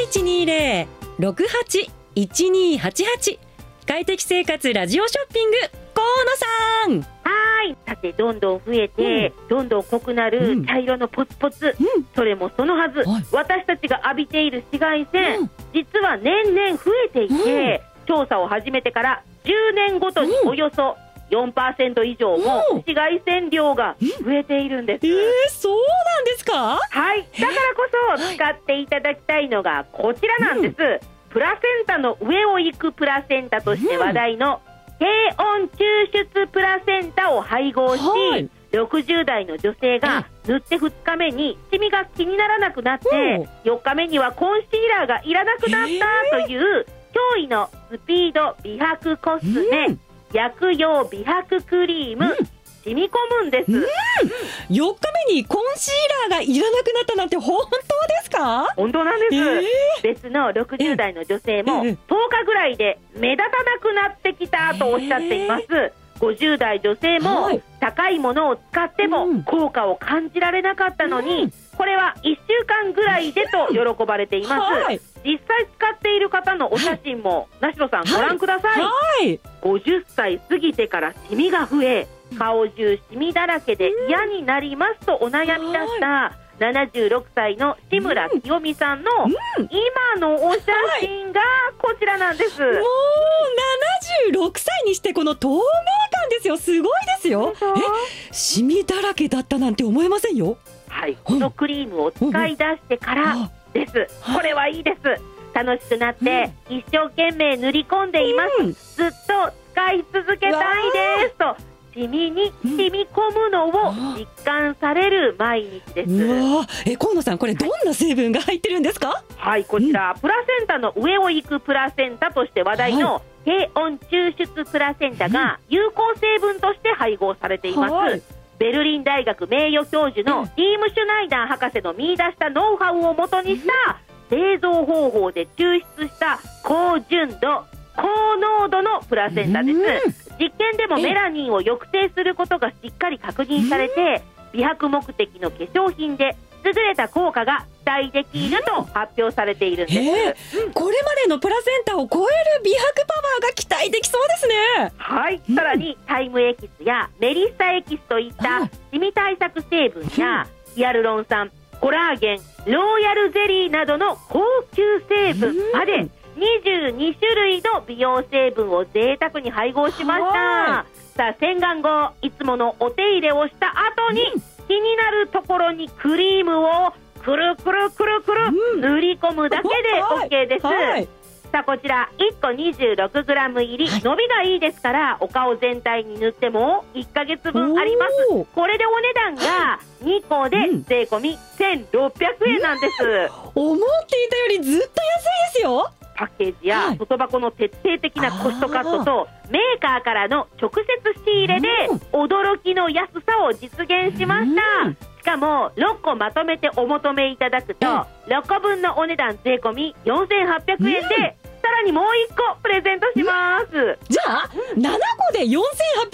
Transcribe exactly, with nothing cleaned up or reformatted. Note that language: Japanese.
ちにゼロ ろくはち いちにはちはち。快適生活ラジオショッピング、河野さん。 はい、さてどんどん増えて、うん、どんどん濃くなる茶色のポツポツ、うん、それもそのはず、はい、私たちが浴びている紫外線、うん、実は年々増えていて、うん、調査を始めてからじゅうねんごとにおよそ よんパーセント 以上も紫外線量が増えているんです。 えー、そうなんですか？ はい、だからこそ使っていただきたいのがこちらなんです、うん、プラセンタの上を行くプラセンタとして話題の低温抽出プラセンタを配合し、はい、ろくじゅう代の女性が塗ってふつかめにシミが気にならなくなって、よっかめにはコンシーラーがいらなくなったという驚異のスピード美白コスメ、うん、薬用美白クリーム、うん、染み込むんです、うん、 よっかめにコンシーラーがいらなくなったなんて本当ですか？ 本当なんです、えー、別のろくじゅう代の女性もとおかぐらいで目立たなくなってきたとおっしゃっています、えー、ごじゅう代女性も高いものを使っても効果を感じられなかったのに、うん、これはいっしゅうかんぐらいでと喜ばれています、はい、実際使っている方のお写真も梨野さん、ご覧ください、はい、ごじゅっさい過ぎてからシミが増え、顔中シミだらけで嫌になりますとお悩みだしたななじゅうろくさいの志村清美さんの今のお写真がこちらなんです、もうななじゅうろくさいにしてこの透明感ですよ、すごいですよ。え、シミだらけだったなんて思えませんよ。 はい、このクリームを使い出してからです。これはいいです。楽しくなって一生懸命塗り込んでいます、うん、ずっと使い続けたいですとシミに染み込むのを実感される毎日です。 うわ、え、河野さん、これどんな成分が入ってるんですか？ はい、はい、こちら、うん、プラセンタの上を行くプラセンタとして話題の低温抽出プラセンタが有効成分として配合されています、はい、ベルリン大学名誉教授のリーム・シュナイダー博士の見出したノウハウをもとにした製造方法で抽出した高純度高濃度のプラセンタです。実験でもメラニンを抑制することがしっかり確認されて、美白目的の化粧品で優れた効果が期待できると発表されているんです、 うん、これまでのプラセンタを超える美白パワーが期待できそうですね。 はい、さらにタイムエキスやメリッサエキスといったシミ対策成分やヒアルロン酸、コラーゲン、ローヤルゼリーなどの高級成分までにじゅうにしゅるいの美容成分を贅沢に配合しました。さあ、洗顔後いつものお手入れをした後に、うん、気になるところにクリームをくるくるくるくる、うん、塗り込むだけで OK です、はいはい、さあこちらいっこ にじゅうろくグラム 入り、はい、伸びがいいですからお顔全体に塗ってもいっかげつぶんあります。これでお値段がにこで税込みせんろっぴゃくえんなんです、うん、 思っていたよりずっと安いですよ。 パッケージや外箱の徹底的なコストカットとメーカーからの直接仕入れで驚きの安さを実現しました。しかもろっこまとめてお求めいただくとろっこぶんのお値段税込みよんせんはっぴゃくえんでさらにもういっこプレゼントします。 じゃあななこでよんせんはっぴゃくえん